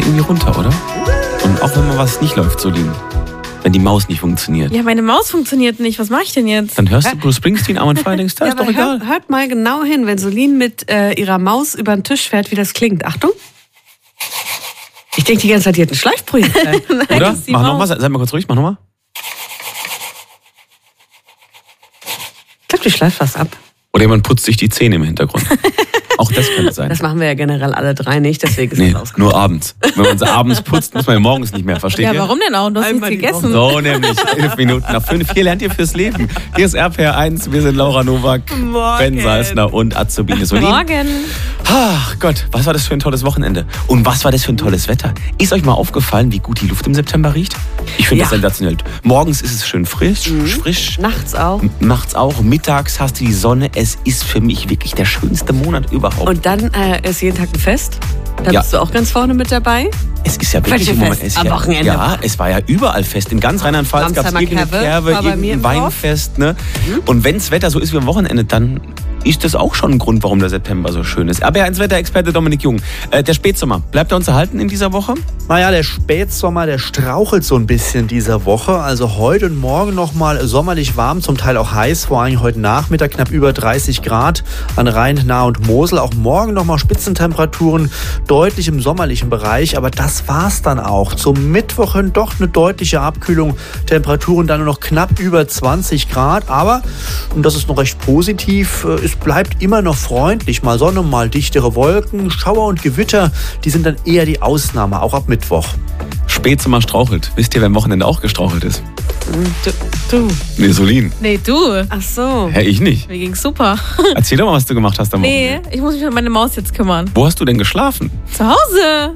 irgendwie runter, oder? Und auch wenn mal was nicht läuft, Solin. Wenn die Maus nicht funktioniert. Ja, meine Maus funktioniert nicht. Was mache ich denn jetzt? Dann hörst du Bruce Springsteen, Arm and Fire, denkst du, ist doch egal. Hört mal genau hin, wenn Solin mit ihrer Maus über den Tisch fährt, wie das klingt. Achtung. Ich denke die ganze Zeit, die hat ein Schleifprojekt. Oder? Mach nochmal, seid mal kurz ruhig, mach nochmal. Ich glaube, die schleift was ab. Oder jemand putzt sich die Zähne im Hintergrund. Auch das könnte sein. Das machen wir ja generell alle drei nicht, deswegen ist das nur abends. Wenn man sie abends putzt, muss man ja morgens nicht mehr, versteht ihr? Ja, warum denn auch? Du hast nichts gegessen. So nämlich, 11 Minuten nach 5. Hier lernt ihr fürs Leben. Hier ist RPR1, wir sind Laura Nowak, Ben Salzner und Azubine Solin. Morgen. Ach Gott, was war das für ein tolles Wochenende? Und was war das für ein tolles Wetter? Ist euch mal aufgefallen, wie gut die Luft im September riecht? Ich finde das sensationell. Morgens ist es schön frisch. Nachts auch. Nachts auch. Mittags hast du die Sonne. Es ist für mich wirklich der schönste Monat überhaupt. Und dann ist jeden Tag ein Fest. Da bist du auch ganz vorne mit dabei. Es ist ja wirklich im Moment. Am Wochenende. Ja, es war ja überall Fest. In ganz Rheinland-Pfalz gab es irgendeine Kerbe, irgendein Weinfest. Ne? Und wenn das Wetter so ist wie am Wochenende, dann ist das auch schon ein Grund, warum der September so schön ist. RPR1 Wetterexperte Dominik Jung. Der Spätsommer, bleibt er uns erhalten in dieser Woche? Naja, der Spätsommer, der strauchelt so ein bisschen dieser Woche. Also heute und morgen nochmal sommerlich warm, zum Teil auch heiß. Vor allem heute Nachmittag knapp über 30 Grad an Rhein, Nahe und Mosel. Auch morgen nochmal Spitzentemperaturen, deutlich im sommerlichen Bereich. Aber das war's dann auch. Zum Mittwoch hin doch eine deutliche Abkühlung. Temperaturen dann nur noch knapp über 20 Grad. Aber, und das ist noch recht positiv, es bleibt immer noch freundlich. Mal Sonne, mal dichtere Wolken. Schauer und Gewitter, die sind dann eher die Ausnahme, auch ab Mittwoch. Spätsommer strauchelt. Wisst ihr, wer am Wochenende auch gestrauchelt ist? Du. Nee, Solin. Nee, du. Ach so. Hä, ich nicht. Mir ging's super. Erzähl doch mal, was du gemacht hast am Wochenende. Nee, ich muss mich um meine Maus jetzt kümmern. Wo hast du denn geschlafen? Zu Hause.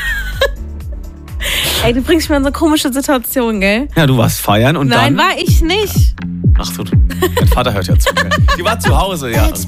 Ey, du bringst mich in so eine komische Situation, gell? Ja, du warst feiern und Nein, dann... war ich nicht. Ach so, dein Vater hört ja zu. Die war zu Hause, ja.